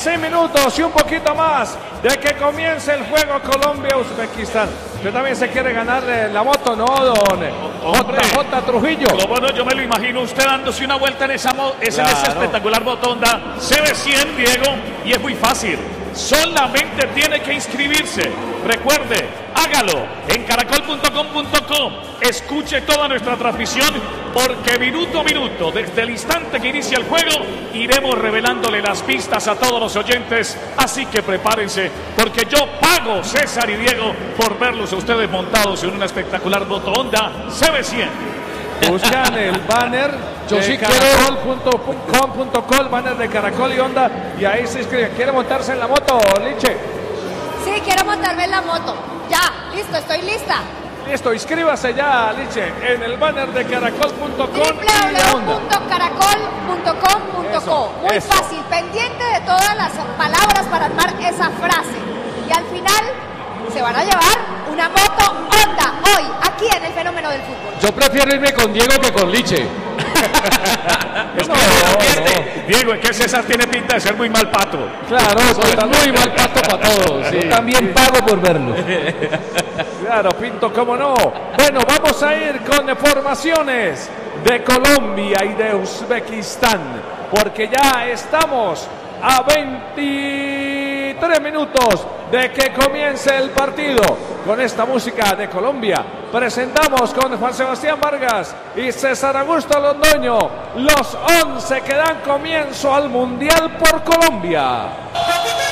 6 minutos y un poquito más de que comience el juego Colombia-Uzbekistán. Usted también se quiere ganar la moto, ¿no, don JJ Trujillo? Pero bueno, yo me lo imagino usted dándose una vuelta en esa espectacular moto Honda CB100, Diego, y es muy fácil. Solamente tiene que inscribirse. Recuerde, hágalo en caracol.com.co. Escuche toda nuestra transmisión, porque minuto a minuto, desde el instante que inicia el juego, iremos revelándole las pistas a todos los oyentes. Así que prepárense, porque yo pago, César y Diego, por verlos a ustedes montados en una espectacular moto Honda CB100. Buscan el banner de caracol.com.co, el banner de Caracol y Honda, y ahí se inscriben. ¿Quiere montarse en la moto, Liche? Sí, quiero montarme en la moto. Ya, listo, estoy lista. Listo, inscríbase ya, Liche, en el banner de caracol.com www.caracol.com.co. Muy eso. fácil, pendiente de todas las palabras para armar esa frase. Y al final se van a llevar una moto Honda hoy, aquí en el Fenómeno del Fútbol. Yo prefiero irme con Diego que con Liche. Diego, es que César tiene pinta de ser muy mal pato. Claro, Soy muy mal pato para todos. Sí. Yo también pago por verlo. Claro, Pinto, cómo no. Bueno, vamos a ir con formaciones de Colombia y de Uzbekistán, porque ya estamos a 23 minutos de que comience el partido. Con esta música de Colombia presentamos con Juan Sebastián Vargas y César Augusto Londoño los 11 que dan comienzo al Mundial por Colombia.